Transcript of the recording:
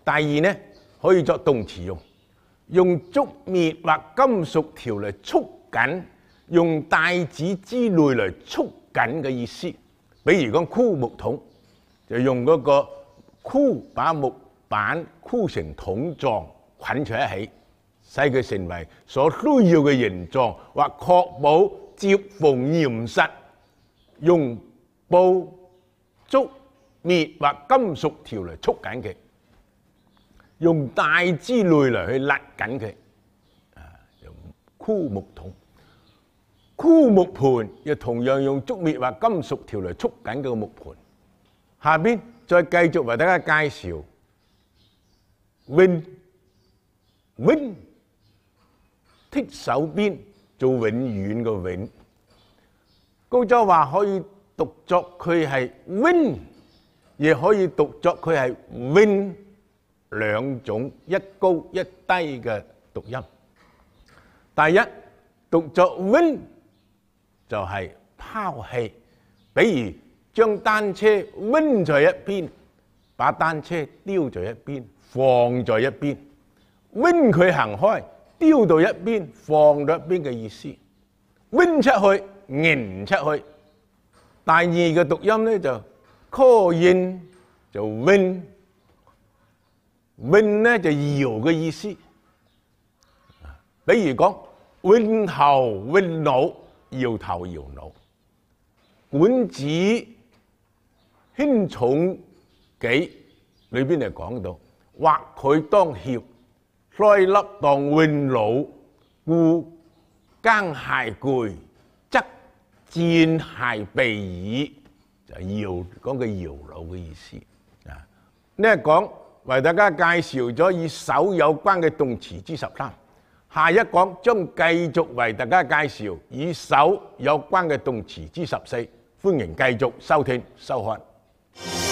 第二呢，可以作動詞用，用觸滅或金屬條嚟觸緊，用帶子之類嚟觸緊嘅意思。比如講箍木桶，就用嗰個箍把木板箍成桶狀，捆在一起，使佢成為所需要嘅形狀，或確保接縫嚴實。用布、竹、篾或金屬條嚟束緊佢，用帶之類嚟去勒緊佢。用箍木桶、箍木盤，又同樣用竹篾或金屬條嚟束緊個木盤。下邊再繼續為大家介紹 win 剔手邊做永遠嘅永。高州話可以讀作佢係 win， 亦可以讀作佢係 win， 兩種一高一低嘅讀音。第一，讀作 win 就係拋棄，比如將單車 win 在一邊，把單車丟在一邊，放在一邊。win 佢行開，丟到一邊，放到一邊嘅意思。win 出去，迎出去。第二個讀音咧就 call in 就 win 咧就搖嘅意思。比如講 win 頭 win 腦，搖頭搖腦。管子輕重己裏邊就講到，或佢當脅，衰粒當 win 腦，故耕械攰，則戰械備矣，就搖講嘅搖腦嘅意思。呢一講為大家介紹咗與手有關嘅動詞之13，下一講將繼續為大家介紹與手有關嘅動詞之14。歡迎繼續收聽收看。